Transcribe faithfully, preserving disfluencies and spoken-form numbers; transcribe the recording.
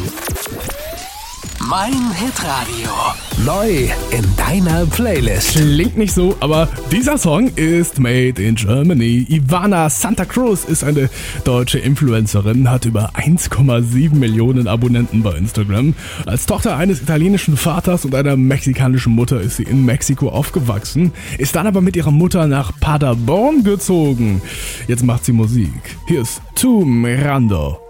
Mein Hitradio. Neu in deiner Playlist. Klingt nicht so, aber dieser Song ist made in Germany. Ivana Santa Cruz ist eine deutsche Influencerin, hat über eins Komma sieben Millionen Abonnenten bei Instagram. Als Tochter eines italienischen Vaters und einer mexikanischen Mutter ist sie in Mexiko aufgewachsen, ist dann aber mit ihrer Mutter nach Paderborn gezogen. Jetzt macht sie Musik. Hier ist Tu Mirando.